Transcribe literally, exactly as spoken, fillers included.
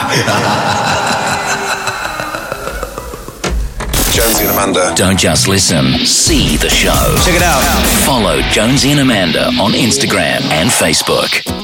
Jonesy and Amanda. Don't just listen, see the show. Check it out. Follow Jonesy and Amanda on Instagram and Facebook.